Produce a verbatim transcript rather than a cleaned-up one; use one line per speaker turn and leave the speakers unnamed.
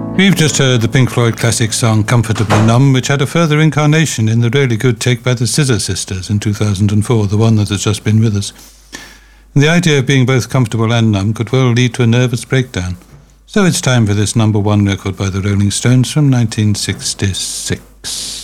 We've just heard the Pink Floyd classic song Comfortably Numb, which had a further incarnation in the really good take by the Scissor Sisters in two thousand four, the one that has just been with us. And the idea of being both comfortable and numb could well lead to a nervous breakdown. So it's time for this number one record by the Rolling Stones from nineteen sixty-six.